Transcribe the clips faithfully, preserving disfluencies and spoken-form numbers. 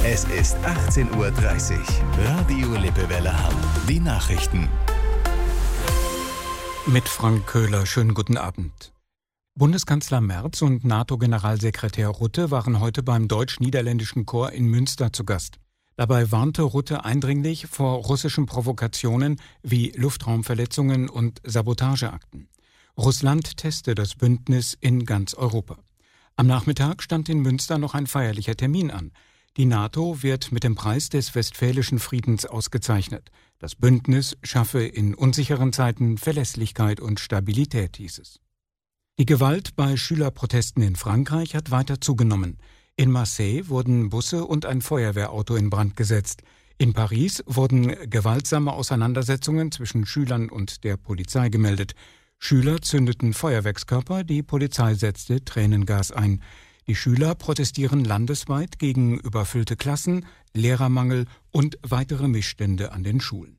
Es ist achtzehn Uhr dreißig. Radio Lippewelle Hamm. Die Nachrichten. Mit Frank Köhler, schönen guten Abend. Bundeskanzler Merz und NATO-Generalsekretär Rutte waren heute beim deutsch-niederländischen Korps in Münster zu Gast. Dabei warnte Rutte eindringlich vor russischen Provokationen wie Luftraumverletzungen und Sabotageakten. Russland teste das Bündnis in ganz Europa. Am Nachmittag stand in Münster noch ein feierlicher Termin an. Die NATO wird mit dem Preis des Westfälischen Friedens ausgezeichnet. Das Bündnis schaffe in unsicheren Zeiten Verlässlichkeit und Stabilität, hieß es. Die Gewalt bei Schülerprotesten in Frankreich hat weiter zugenommen. In Marseille wurden Busse und ein Feuerwehrauto in Brand gesetzt. In Paris wurden gewaltsame Auseinandersetzungen zwischen Schülern und der Polizei gemeldet. Schüler zündeten Feuerwerkskörper, die Polizei setzte Tränengas ein. Die Schüler protestieren landesweit gegen überfüllte Klassen, Lehrermangel und weitere Missstände an den Schulen.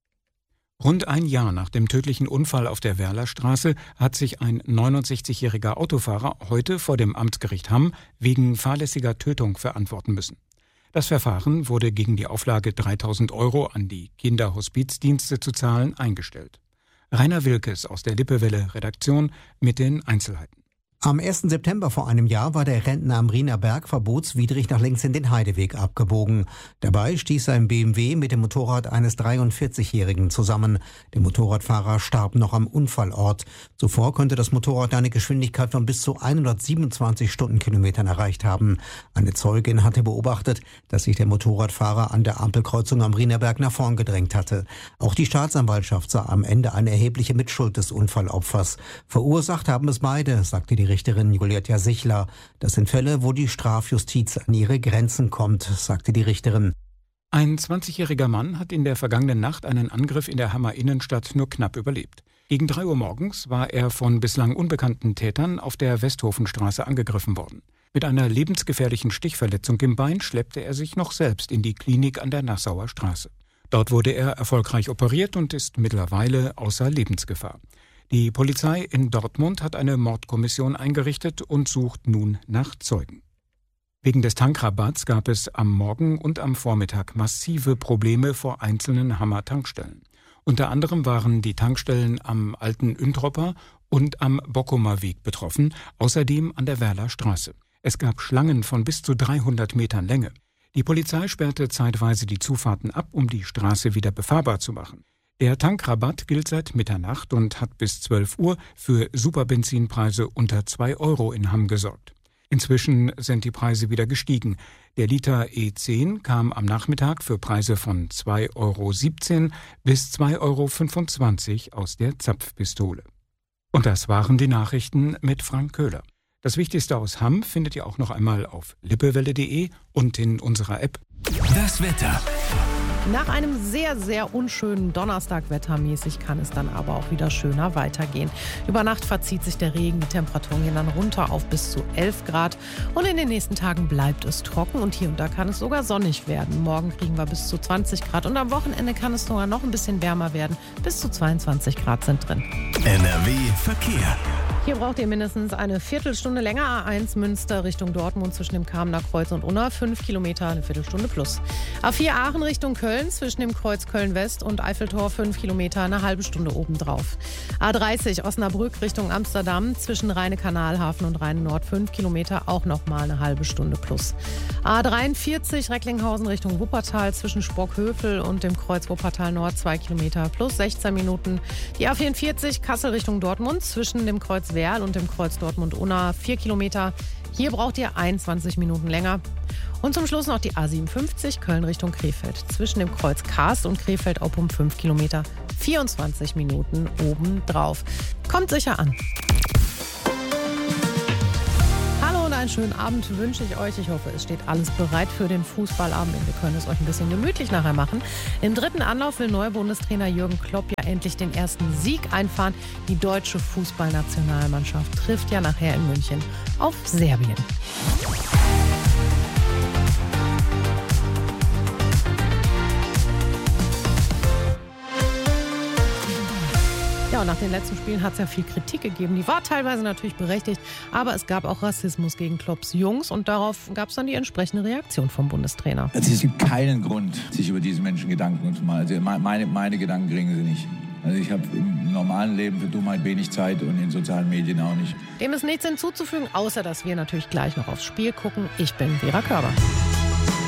Rund ein Jahr nach dem tödlichen Unfall auf der Werlerstraße hat sich ein neunundsechzigjähriger Autofahrer heute vor dem Amtsgericht Hamm wegen fahrlässiger Tötung verantworten müssen. Das Verfahren wurde gegen die Auflage dreitausend Euro an die Kinderhospizdienste zu zahlen eingestellt. Rainer Wilkes aus der Lippewelle-Redaktion mit den Einzelheiten. Am ersten September vor einem Jahr war der Rentner am Riener Berg verbotswidrig nach links in den Heideweg abgebogen. Dabei stieß sein B M W mit dem Motorrad eines dreiundvierzigjährigen zusammen. Der Motorradfahrer starb noch am Unfallort. Zuvor konnte das Motorrad eine Geschwindigkeit von bis zu hundertsiebenundzwanzig Stundenkilometern erreicht haben. Eine Zeugin hatte beobachtet, dass sich der Motorradfahrer an der Ampelkreuzung am Riener Berg nach vorn gedrängt hatte. Auch die Staatsanwaltschaft sah am Ende eine erhebliche Mitschuld des Unfallopfers. Verursacht haben es beide, sagte die Richterin Julietta Sichler. Das sind Fälle, wo die Strafjustiz an ihre Grenzen kommt, sagte die Richterin. Ein zwanzigjähriger Mann hat in der vergangenen Nacht einen Angriff in der Hammer Innenstadt nur knapp überlebt. Gegen drei Uhr morgens war er von bislang unbekannten Tätern auf der Westhofenstraße angegriffen worden. Mit einer lebensgefährlichen Stichverletzung im Bein schleppte er sich noch selbst in die Klinik an der Nassauer Straße. Dort wurde er erfolgreich operiert und ist mittlerweile außer Lebensgefahr. Die Polizei in Dortmund hat eine Mordkommission eingerichtet und sucht nun nach Zeugen. Wegen des Tankrabatts gab es am Morgen und am Vormittag massive Probleme vor einzelnen Hammer-Tankstellen. Unter anderem waren die Tankstellen am Alten Üntropper und am Bockumer Weg betroffen, außerdem an der Werlerstraße. Es gab Schlangen von bis zu dreihundert Metern Länge. Die Polizei sperrte zeitweise die Zufahrten ab, um die Straße wieder befahrbar zu machen. Der Tankrabatt gilt seit Mitternacht und hat bis zwölf Uhr für Superbenzinpreise unter zwei Euro in Hamm gesorgt. Inzwischen sind die Preise wieder gestiegen. Der Liter E zehn kam am Nachmittag für Preise von zwei Euro siebzehn bis zwei Euro fünfundzwanzig aus der Zapfpistole. Und das waren die Nachrichten mit Frank Köhler. Das Wichtigste aus Hamm findet ihr auch noch einmal auf lippewelle punkt de und in unserer App. Das Wetter. Nach einem sehr, sehr unschönen Donnerstag wettermäßig kann es dann aber auch wieder schöner weitergehen. Über Nacht verzieht sich der Regen, die Temperaturen gehen dann runter auf bis zu elf Grad. Und in den nächsten Tagen bleibt es trocken und hier und da kann es sogar sonnig werden. Morgen kriegen wir bis zu zwanzig Grad und am Wochenende kann es sogar noch ein bisschen wärmer werden. Bis zu zweiundzwanzig Grad sind drin. N R W Verkehr. Hier braucht ihr mindestens eine Viertelstunde länger. A eins Münster Richtung Dortmund zwischen dem Kamener Kreuz und Unna. Fünf Kilometer, eine Viertelstunde plus. A vier Aachen Richtung Köln zwischen dem Kreuz Köln-West und Eiffeltor. Fünf Kilometer, eine halbe Stunde obendrauf. A dreißig Osnabrück Richtung Amsterdam zwischen Rheine-Kanalhafen und Rheine-Nord. Fünf Kilometer, auch nochmal eine halbe Stunde plus. A dreiundvierzig Recklinghausen Richtung Wuppertal zwischen Sprockhövel und dem Kreuz Wuppertal Nord. Zwei Kilometer plus sechzehn Minuten. Die A vierundvierzig Kassel Richtung Dortmund zwischen dem Kreuz Werl und dem Kreuz Dortmund-Unna, vier Kilometer. Hier braucht ihr einundzwanzig Minuten länger. Und zum Schluss noch die A siebenundfünfzig Köln Richtung Krefeld. Zwischen dem Kreuz Karst und Krefeld auch um fünf Kilometer, vierundzwanzig Minuten obendrauf. Kommt sicher an. Hallo und einen schönen Abend wünsche ich euch. Ich hoffe, es steht alles bereit für den Fußballabend. Wir können es euch ein bisschen gemütlich nachher machen. Im dritten Anlauf will neuer Bundestrainer Jürgen Klopp ja endlich den ersten Sieg einfahren. Die deutsche Fußballnationalmannschaft trifft ja nachher in München auf Serbien. Ja, Nach den letzten Spielen hat es ja viel Kritik gegeben. Die war teilweise natürlich berechtigt, aber es gab auch Rassismus gegen Klopps Jungs und darauf gab es dann die entsprechende Reaktion vom Bundestrainer. Also es gibt keinen Grund, sich über diese Menschen Gedanken zu machen. Also meine, meine Gedanken kriegen sie nicht. Also ich habe im normalen Leben für Dummheit wenig Zeit und in sozialen Medien auch nicht. Dem ist nichts hinzuzufügen, außer dass wir natürlich gleich noch aufs Spiel gucken. Ich bin Vera Körber.